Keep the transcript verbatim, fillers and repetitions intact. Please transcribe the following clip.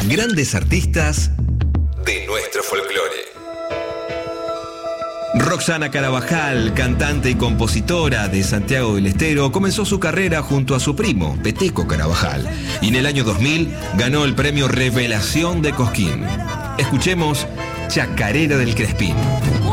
Grandes artistas de nuestro folclore. Roxana Carabajal, cantante y compositora de Santiago del Estero, comenzó su carrera junto a su primo, Peteco Carabajal, y en el año dos mil ganó el premio Revelación de Cosquín. Escuchemos Chacarera del Crespín.